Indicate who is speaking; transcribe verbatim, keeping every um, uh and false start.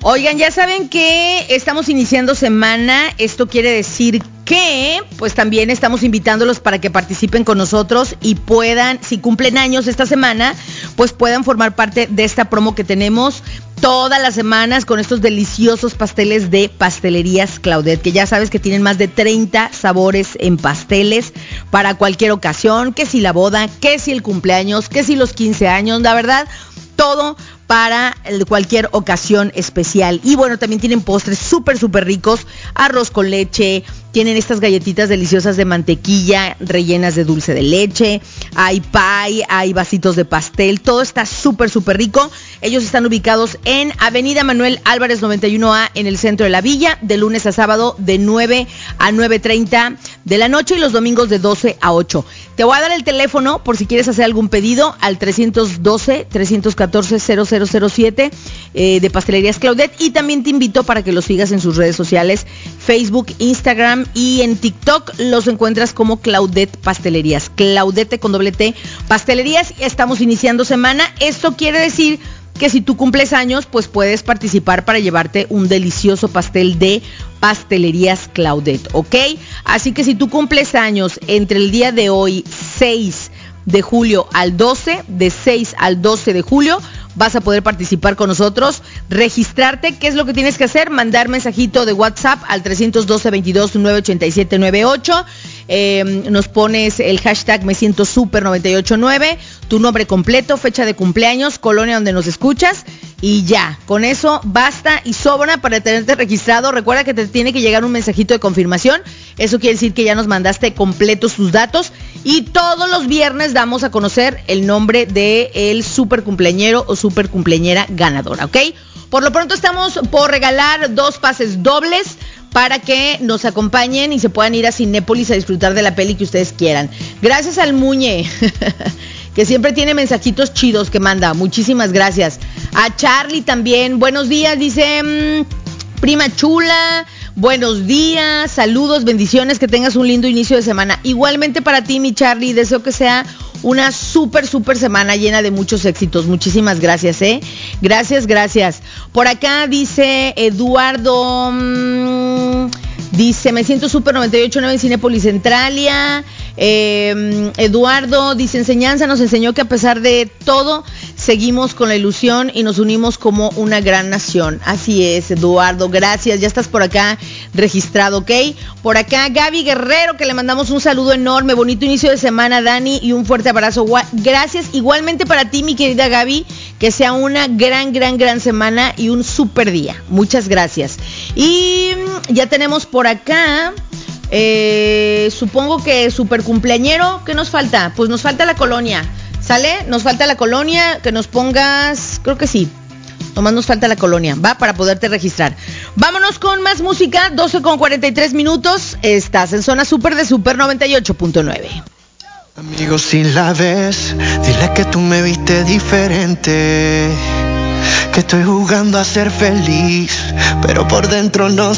Speaker 1: Oigan, ya saben que estamos iniciando semana. Esto quiere decir que pues también estamos invitándolos para que participen con nosotros y puedan, si cumplen años esta semana, pues puedan formar parte de esta promo que tenemos todas las semanas con estos deliciosos pasteles de Pastelerías Claudette, que ya sabes que tienen más de treinta sabores en pasteles para cualquier ocasión, que si la boda, que si el cumpleaños, que si los quince años, la verdad, todo para cualquier ocasión especial. Y bueno, también tienen postres súper, súper ricos, arroz con leche, tienen estas galletitas deliciosas de mantequilla rellenas de dulce de leche, hay pie, hay vasitos de pastel, todo está súper, súper rico. Ellos están ubicados en Avenida Manuel Álvarez noventa y uno A en el centro de la villa, de lunes a sábado de nueve a nueve treinta de la noche y los domingos de doce a ocho. Te voy a dar el teléfono por si quieres hacer algún pedido al trescientos doce, trescientos catorce, cero cero cero siete eh, de Pastelerías Claudette, y también te invito para que los sigas en sus redes sociales, Facebook, Instagram y en TikTok los encuentras como Claudette Pastelerías. Claudette con doble T, Pastelerías. Estamos iniciando semana. Esto quiere decir que si tú cumples años, pues puedes participar para llevarte un delicioso pastel de Pastelerías Claudette, ¿ok? Así que si tú cumples años entre el día de hoy, seis de julio al doce, de seis al doce de julio, vas a poder participar con nosotros, registrarte. ¿Qué es lo que tienes que hacer? Mandar mensajito de WhatsApp al trescientos doce, veintidós, nueve ochenta y siete noventa y ocho. Eh, nos pones el hashtag me siento super noventa y ocho nueve, tu nombre completo, fecha de cumpleaños, colonia donde nos escuchas, y ya, con eso basta y sobra para tenerte registrado. Recuerda que te tiene que llegar un mensajito de confirmación. Eso quiere decir que ya nos mandaste completos tus datos, y todos los viernes damos a conocer el nombre de el super cumpleañero o super cumpleañera ganadora, ¿ok? Por lo pronto estamos por regalar dos pases dobles para que nos acompañen y se puedan ir a Cinépolis a disfrutar de la peli que ustedes quieran. Gracias al Muñe, que siempre tiene mensajitos chidos que manda. Muchísimas gracias. A Charlie también. Buenos días, dice mmm, prima chula. Buenos días, saludos, bendiciones, que tengas un lindo inicio de semana. Igualmente para ti, mi Charlie, deseo que sea una súper, súper semana llena de muchos éxitos. Muchísimas gracias, ¿eh? Gracias, gracias. Por acá dice Eduardo, mmm, dice, me siento súper noventa y ocho nueve en Cinépolis Centralia. Eh, Eduardo dice, enseñanza nos enseñó que a pesar de todo seguimos con la ilusión y nos unimos como una gran nación. Así es, Eduardo, gracias, ya estás por acá registrado, ¿ok? Por acá Gaby Guerrero, que le mandamos un saludo enorme, bonito inicio de semana, Dani, y un fuerte abrazo. Gracias igualmente para ti, mi querida Gaby, que sea una gran, gran, gran semana y un súper día. Muchas gracias. Y ya tenemos por acá, eh, supongo que super cumpleañero. ¿Qué nos falta? Pues nos falta la colonia. ¿Sale? Nos falta la colonia, que nos pongas, creo que sí. Nomás nos falta la colonia, ¿va? Para poderte registrar. Vámonos con más música, doce con cuarenta y tres minutos. Estás en Zona Super de Super noventa y ocho punto nueve.
Speaker 2: Amigo, si la ves, dile que tú me viste diferente, que estoy jugando a ser feliz, pero por dentro no